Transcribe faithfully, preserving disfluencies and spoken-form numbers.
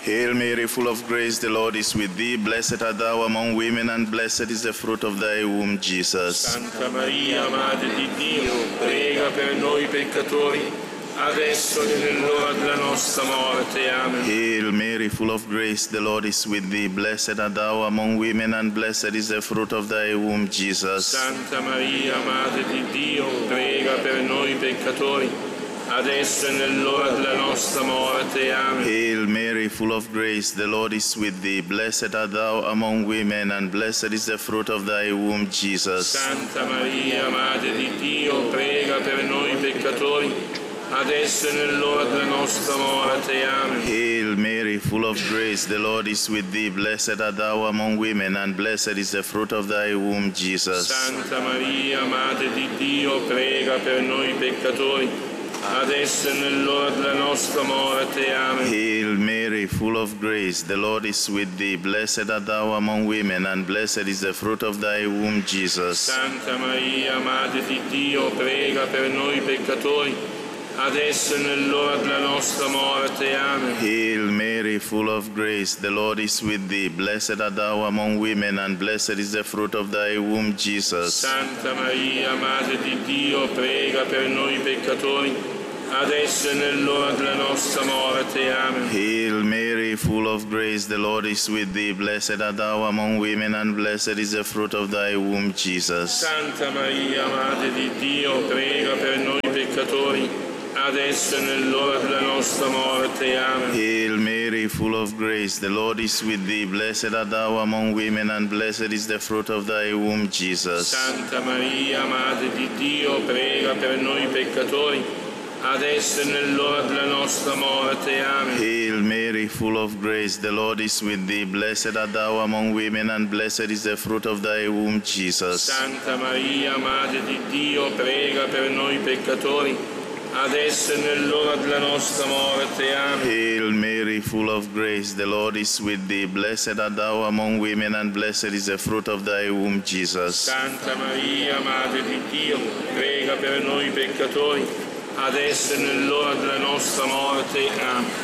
Hail Mary, full of grace, the Lord is with thee. Blessed art thou among women, and blessed is the fruit of thy womb, Jesus. Santa Maria, Madre di Dio, prega per noi peccatori, adesso e nell'ora della nostra morte. Amen. Hail Mary, full of grace, the Lord is with thee. Blessed art thou among women, and blessed is the fruit of thy womb, Jesus. Santa Maria, Madre di Dio, prega per noi peccatori, adesso e nell'ora della nostra morte. Amen. Hail Mary, full of grace, the Lord is with thee. Blessed art thou among women, and blessed is the fruit of thy womb, Jesus. Santa Maria, Madre di Dio, prega per noi peccatori, adesso e nell'ora della nostra morte. Amen. Hail Mary, full of grace, the Lord is with thee. Blessed art thou among women, and blessed is the fruit of thy womb, Jesus. Santa Maria, Madre di Dio, prega per noi peccatori, adesso e nell'ora della nostra morte. Amen. Hail Mary, full of grace, the Lord is with thee. Blessed art thou among women, and blessed is the fruit of thy womb, Jesus. Santa Maria, Madre di Dio, prega per noi peccatori, adesso e nell'ora della nostra morte. Amen. Hail Mary, full of grace, the Lord is with thee. Blessed art thou among women, and blessed is the fruit of thy womb, Jesus. Santa Maria, Madre di Dio, prega per noi peccatori, adesso e nell'ora della nostra morte. Amen. Hail Mary, full of grace, the Lord is with thee. Blessed art thou among women, and blessed is the fruit of thy womb, Jesus. Santa Maria, Madre di Dio, prega per noi peccatori, adesso e nell'ora della nostra morte. Amen. Hail Mary, full of grace, the Lord is with thee. Blessed art thou among women, and blessed is the fruit of thy womb, Jesus. Santa Maria, Madre di Dio, prega per noi peccatori, adesso e nell'ora della nostra morte. Amen. Hail Mary, full of grace, the Lord is with thee. Blessed art thou among women, and blessed is the fruit of thy womb, Jesus. Santa Maria, Madre di Dio, prega per noi peccatori, adesso e nell'ora della nostra morte. Amen. Hail Mary, full of grace, the Lord is with thee. Blessed art thou among women, and blessed is the fruit of thy womb, Jesus. Santa Maria, Madre di Dio, prega per noi peccatori, adesso e nell'ora della nostra morte. Amen.